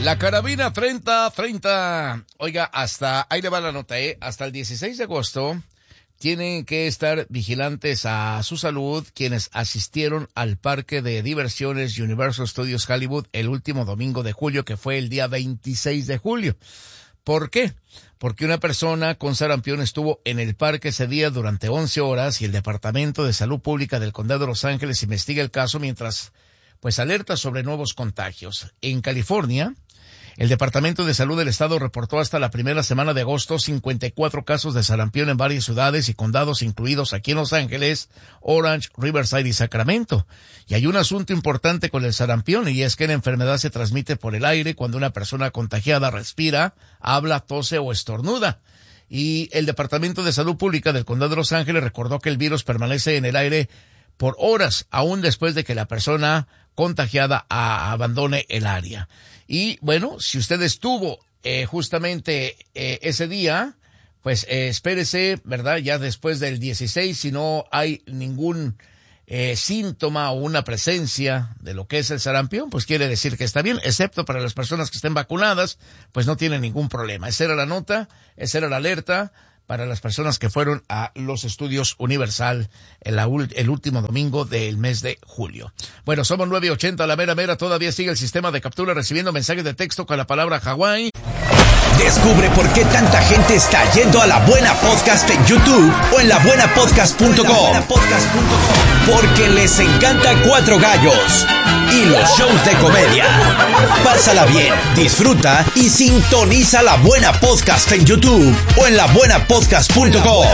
La carabina 30-30. Oiga, ahí le va la nota, hasta el 16 de agosto tienen que estar vigilantes a su salud quienes asistieron al parque de diversiones Universal Studios Hollywood el último domingo de julio, que fue el día 26 de julio. ¿Por qué? Porque una persona con sarampión estuvo en el parque ese día durante 11 horas y el Departamento de Salud Pública del Condado de Los Ángeles investiga el caso mientras alerta sobre nuevos contagios. En California, el Departamento de Salud del Estado reportó hasta la primera semana de agosto 54 casos de sarampión en varias ciudades y condados, incluidos aquí en Los Ángeles, Orange, Riverside y Sacramento. Y hay un asunto importante con el sarampión, y es que la enfermedad se transmite por el aire cuando una persona contagiada respira, habla, tose o estornuda. Y el Departamento de Salud Pública del Condado de Los Ángeles recordó que el virus permanece en el aire por horas, aún después de que la persona contagiada abandone el área. Y bueno, si usted estuvo justamente ese día, pues espérese, ¿verdad? Ya después del 16, si no hay ningún síntoma o una presencia de lo que es el sarampión, pues quiere decir que está bien, excepto para las personas que estén vacunadas, pues no tienen ningún problema. Esa era la nota, esa era la alerta para las personas que fueron a los estudios Universal el último domingo del mes de julio. Bueno, somos 9:80, la mera, todavía sigue el sistema de captura recibiendo mensajes de texto con la palabra Hawái. Descubre por qué tanta gente está yendo a La Buena Podcast en YouTube o en labuenapodcast.com. Porque les encanta Cuatro Gallos y los shows de comedia. Pásala bien, disfruta y sintoniza La Buena Podcast en YouTube o en labuenapodcast.com.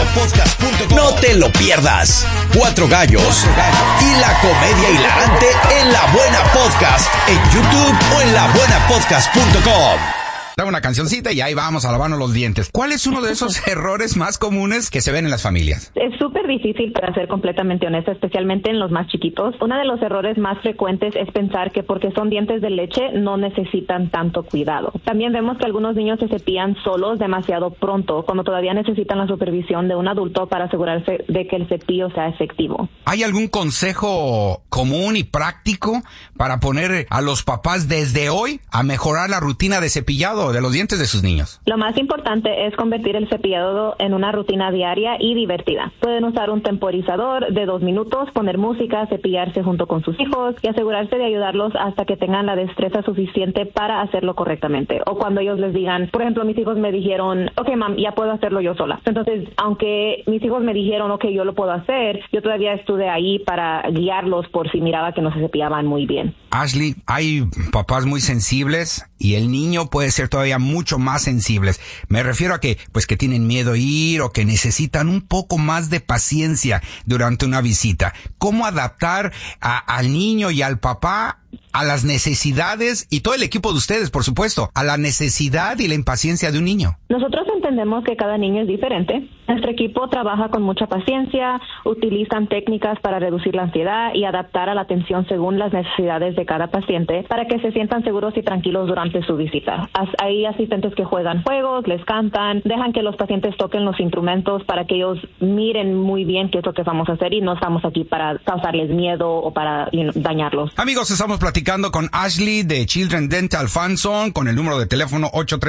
No te lo pierdas. Cuatro Gallos y la comedia hilarante en La Buena Podcast en YouTube o en labuenapodcast.com. Una cancioncita y ahí vamos a lavarnos los dientes. ¿Cuál es uno de esos errores más comunes que se ven en las familias? Es súper difícil, para ser completamente honesta, especialmente en los más chiquitos. Uno de los errores más frecuentes es pensar que porque son dientes de leche no necesitan tanto cuidado. También vemos que algunos niños se cepillan solos demasiado pronto, cuando todavía necesitan la supervisión de un adulto para asegurarse de que el cepillo sea efectivo. ¿Hay algún consejo común y práctico para poner a los papás desde hoy a mejorar la rutina de cepillado de los dientes de sus niños? Lo más importante es convertir el cepillado en una rutina diaria y divertida. Pueden usar un temporizador de 2 minutos, poner música, cepillarse junto con sus hijos y asegurarse de ayudarlos hasta que tengan la destreza suficiente para hacerlo correctamente. O cuando ellos les digan, por ejemplo, mis hijos me dijeron, ok, mam, ya puedo hacerlo yo sola. Entonces, aunque mis hijos me dijeron, ok, yo lo puedo hacer, yo todavía estuve ahí para guiarlos por si miraba que no se cepillaban muy bien. Ashley, hay papás muy sensibles y el niño puede ser todavía mucho más sensibles. Me refiero a que tienen miedo a ir o que necesitan un poco más de paciencia durante una visita. ¿Cómo adaptar al niño y al papá a las necesidades, y todo el equipo de ustedes, por supuesto, a la necesidad y la impaciencia de un niño? Nosotros entendemos que cada niño es diferente. Nuestro equipo trabaja con mucha paciencia, utilizan técnicas para reducir la ansiedad y adaptar a la atención según las necesidades de cada paciente para que se sientan seguros y tranquilos durante su visita. Hay asistentes que juegan juegos, les cantan, dejan que los pacientes toquen los instrumentos para que ellos miren muy bien qué es lo que vamos a hacer y no estamos aquí para causarles miedo o para dañarlos. Amigos, estamos platicando con Ashley de Children Dental Fanzone con el número de teléfono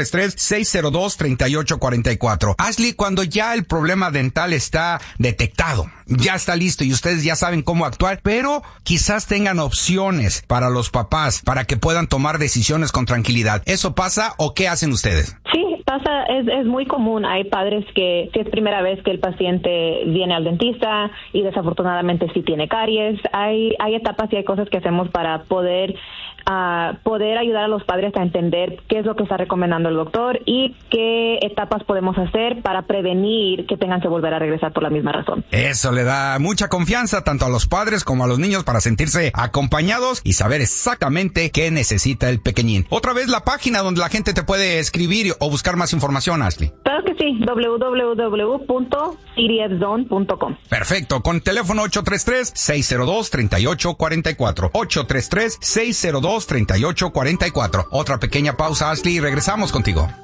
833-602-3844. Ashley, cuando ya el problema dental está detectado, ya está listo y ustedes ya saben cómo actuar, pero quizás tengan opciones para los papás para que puedan tomar decisiones con tranquilidad. ¿Eso pasa o qué hacen ustedes? Sí, pasa, es muy común. Hay padres que si es primera vez que el paciente viene al dentista y desafortunadamente sí tiene caries. Hay etapas y hay cosas que hacemos para poder ayudar a los padres a entender qué es lo que está recomendando el doctor y qué etapas podemos hacer para prevenir que tengan que volver a regresar por la misma razón. Eso le da mucha confianza tanto a los padres como a los niños para sentirse acompañados y saber exactamente qué necesita el pequeñín. Otra vez la página donde la gente te puede escribir o buscar más información, Ashley. Claro que sí, www.cdfzone.com. Perfecto, con teléfono 833-602-3844. 833-602-3844. Otra pequeña pausa, Ashley, y regresamos contigo.